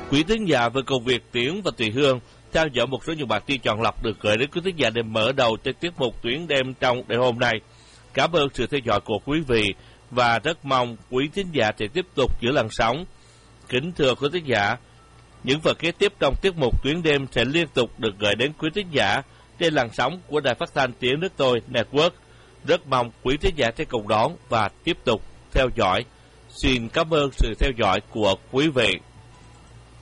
Quý thính giả với công việc Tiến và Tùy Hương theo dõi một số những bản tin chọn lọc được gửi đến quý thính giả để mở đầu cho tiết mục Tuyến đêm trong đêm hôm nay. Cảm ơn sự theo dõi của quý vị và rất mong quý thính giả sẽ tiếp tục giữ làn sóng. Kính thưa quý thính giả, những phần kế tiếp trong tiết mục Tuyến đêm sẽ liên tục được gửi đến quý thính giả trên làn sóng của Đài Phát thanh Tiếng nước tôi Network. Rất mong quý thính giả sẽ cùng đón và tiếp tục theo dõi. Xin cảm ơn sự theo dõi của quý vị.